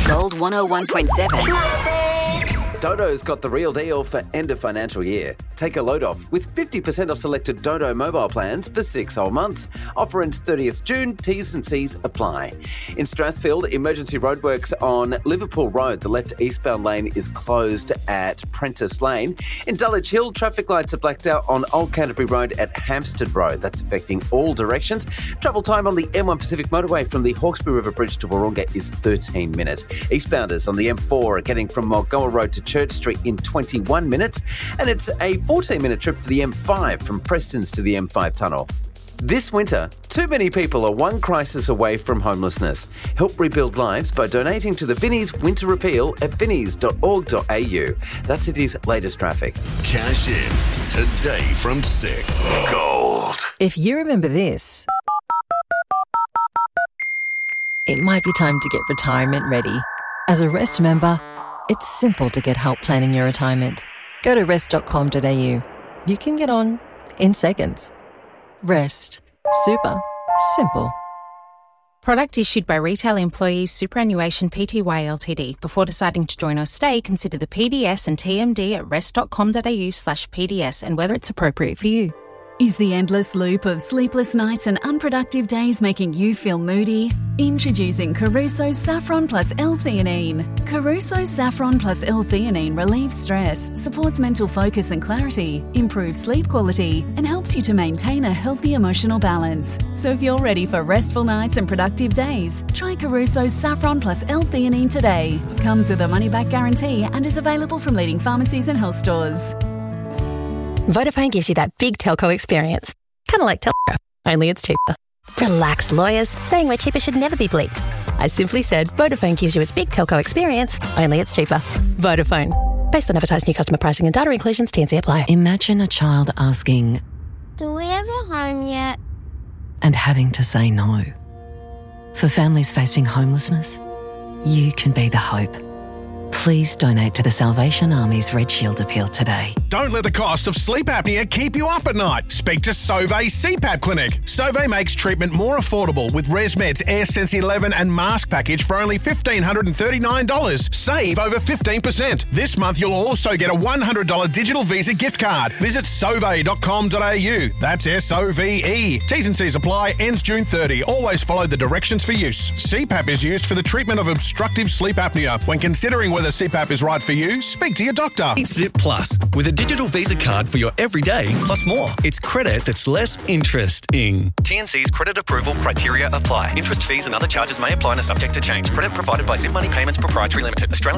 Gold 101.7. Dodo's got the real deal for end of financial year. Take a load off with 50% off selected Dodo mobile plans for 6 whole months. Offer ends 30th June. T's and C's apply. In Strathfield, emergency roadworks on Liverpool Road. The left eastbound lane is closed at Prentice Lane. In Dulwich Hill, traffic lights are blacked out on Old Canterbury Road at Hampstead Road. That's affecting all directions. Travel time on the M1 Pacific Motorway from the Hawkesbury River Bridge to Wahroonga is 13 minutes. Eastbounders on the M4 are getting from Mulgoa Road to Church Street in 21 minutes, and it's a 14-minute trip for the M5 from Prestons to the M5 tunnel. This winter, too many people are one crisis away from homelessness. Help rebuild lives by donating to the Vinnie's Winter Repeal at vinnies.org.au. That's City's latest traffic. Cash in today from 6. Gold. If you remember this, it might be time to get retirement ready. As a Rest member, it's simple to get help planning your retirement. Go to rest.com.au. You can get on in seconds. Rest. Super. Simple. Product issued by Retail Employees Superannuation Pty Ltd. Before deciding to join or stay, consider the PDS and TMD at rest.com.au/PDS and whether it's appropriate for you. Is the endless loop of sleepless nights and unproductive days making you feel moody? Introducing Caruso's Saffron Plus L-Theanine. Caruso's Saffron Plus L-Theanine relieves stress, supports mental focus and clarity, improves sleep quality, and helps you to maintain a healthy emotional balance. So if you're ready for restful nights and productive days, try Caruso's Saffron Plus L-Theanine today. Comes with a money-back guarantee and is available from leading pharmacies and health stores. Vodafone gives you that big telco experience. Kind of like Telstra, only it's cheaper. Relax, lawyers. Saying we're cheaper should never be bleeped. I simply said Vodafone gives you its big telco experience, only it's cheaper. Vodafone. Based on advertised new customer pricing and data inclusions, T&C apply. Imagine a child asking, "Do we have a home yet?" and having to say no. For families facing homelessness, you can be the hope. Please donate to the Salvation Army's Red Shield Appeal today. Don't let the cost of sleep apnea keep you up at night. Speak to Sauvé CPAP Clinic. Sauvé makes treatment more affordable with ResMed's AirSense 11 and mask package for only $1,539. Save over 15%. This month you'll also get a $100 digital Visa gift card. Visit sauve.com.au. That's SOVE. T's and C's apply. Ends June 30. Always follow the directions for use. CPAP is used for the treatment of obstructive sleep apnea. When considering whether CPAP is right for you, speak to your doctor. It's Zip Plus, with a digital Visa card for your everyday plus more. It's credit that's less interesting. TNC's credit approval criteria apply. Interest, fees and other charges may apply and are subject to change. Credit provided by Zip Money Payments Proprietary Limited. Australian